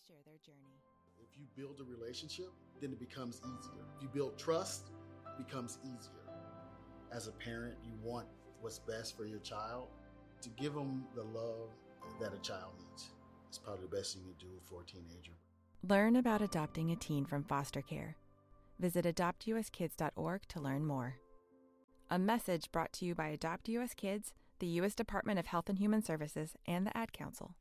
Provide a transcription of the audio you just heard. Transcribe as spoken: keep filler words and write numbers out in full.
share their journey. If you build a relationship, then it becomes easier. If you build trust, it becomes easier. As a parent, you want what's best for your child. To give them the love that a child needs is probably the best thing you can do for a teenager. Learn about adopting a teen from foster care. Visit adopt u s kids dot org to learn more. A message brought to you by Adopt U S Kids, the U S Department of Health and Human Services, and the Ad Council.